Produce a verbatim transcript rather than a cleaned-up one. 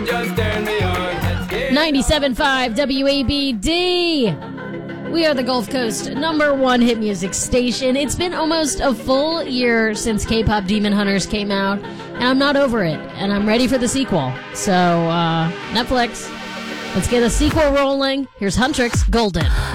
Just turn me on. ninety-seven point five W A B D. We are the Gulf Coast number one hit music station. It's been almost a full year since K-pop Demon Hunters came out, and I'm not over it, and I'm ready for the sequel. So, uh, Netflix, let's get a sequel rolling. Here's Huntrix, Golden.